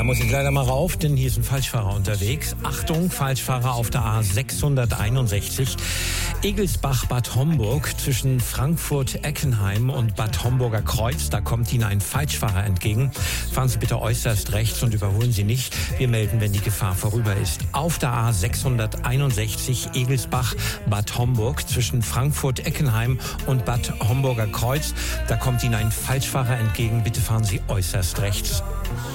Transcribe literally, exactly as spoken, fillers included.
muss ich leider mal rauf, denn hier ist ein Falschfahrer unterwegs. Achtung, Falschfahrer auf der A sechshunderteinundsechzig. Egelsbach-Bad Homburg zwischen Frankfurt-Eckenheim und Bad Homburger Kreuz. Da kommt Ihnen ein Falschfahrer entgegen. Fahren Sie bitte äußerst rechts und überholen Sie nicht. Wir melden, wenn die Gefahr vorüber ist. Auf der A sechshunderteinundsechzig Egelsbach-Bad Homburg zwischen Frankfurt-Eckenheim und Bad Homburger Kreuz. Da kommt Ihnen ein Falschfahrer entgegen. Bitte fahren Sie äußerst rechts.